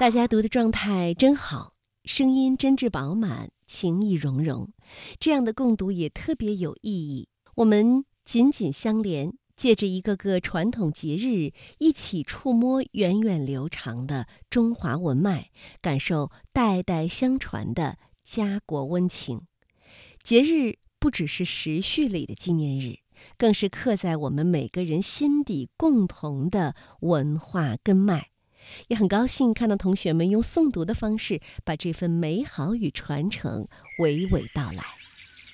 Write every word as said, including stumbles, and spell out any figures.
大家读的状态真好，声音真挚饱满，情意融融，这样的共读也特别有意义。我们紧紧相连，借着一个个传统节日，一起触摸源远流长的中华文脉，感受代代相传的家国温情。节日不只是时序里的纪念日，更是刻在我们每个人心底共同的文化根脉。也很高兴看到同学们用诵读的方式，把这份美好与传承娓娓道来。